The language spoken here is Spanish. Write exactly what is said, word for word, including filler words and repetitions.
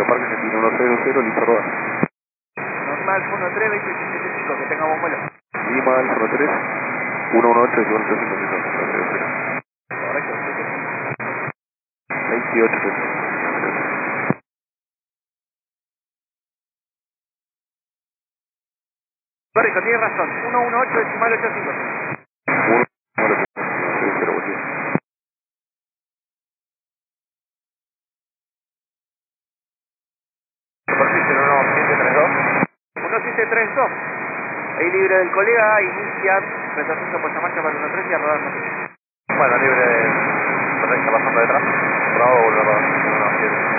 Parque Argentino uno cero cero, listo a rodar. Normal uno tres veinte ochenta y cinco, que tengamos vuelo. Lima, uno tres, uno uno ocho, igual tres cinco cinco, cero cero. Correcto, sí, sí. veintiocho, Correcto, tienes razón. uno uno ocho decimal ochenta y cinco. uno cero cero, buen día. Superficie uno siete tres dos. uno siete tres dos. Ahí libre del colega, inicia presentación puesta en marcha para uno tres y a rodar no sé. Bueno, libre, está pasando detrás. Bravo, volver a rodar. uno siete.